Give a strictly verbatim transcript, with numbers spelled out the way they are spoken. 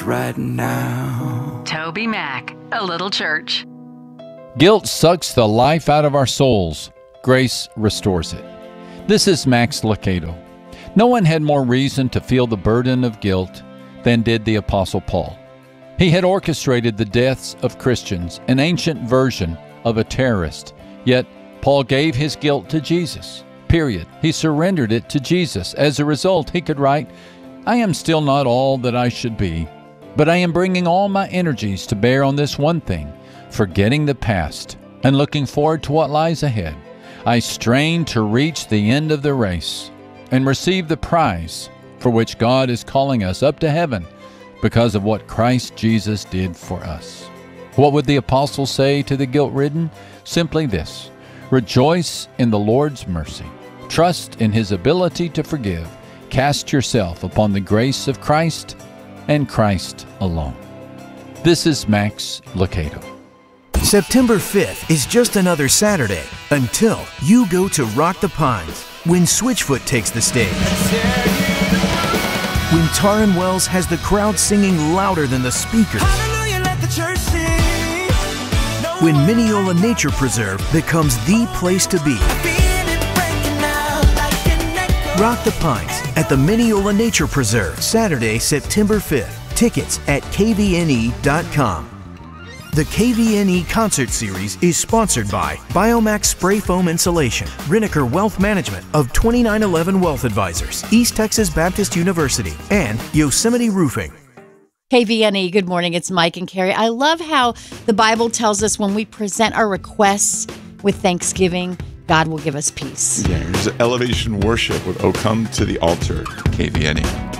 right now. Toby Mac, A Little Church. Guilt sucks the life out of our souls. Grace restores it. This is Max Lucado. No one had more reason to feel the burden of guilt than did the Apostle Paul. He had orchestrated the deaths of Christians, an ancient version of a terrorist. Yet, Paul gave his guilt to Jesus. Period. He surrendered it to Jesus. As a result, he could write, I am still not all that I should be, but I am bringing all my energies to bear on this one thing, forgetting the past and looking forward to what lies ahead. I strain to reach the end of the race and receive the prize for which God is calling us up to heaven because of what Christ Jesus did for us. What would the apostle say to the guilt-ridden? Simply this: rejoice in the Lord's mercy. Trust in His ability to forgive. Cast yourself upon the grace of Christ and Christ alone. This is Max Lucado. September fifth is just another Saturday until you go to Rock the Pines when Switchfoot takes the stage. When Taryn Wells has the crowd singing louder than the speakers. When Mineola Nature Preserve becomes the place to be. Rock the Pines at the Mineola Nature Preserve, Saturday, September fifth. Tickets at K V N E dot com. The K V N E Concert Series is sponsored by Biomax Spray Foam Insulation, Riniker Wealth Management of twenty-nine eleven Wealth Advisors, East Texas Baptist University, and Yosemite Roofing. K V N E, good morning. It's Mike and Carrie. I love how the Bible tells us when we present our requests with thanksgiving, God will give us peace. Yeah, there's elevation worship with Oh Come to the Altar, K V N E.